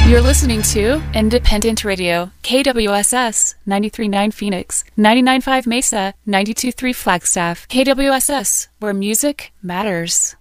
You're listening to Independent Radio, KWSS 93.9 Phoenix, 99.5 Mesa, 92.3 Flagstaff. KWSS, where music matters.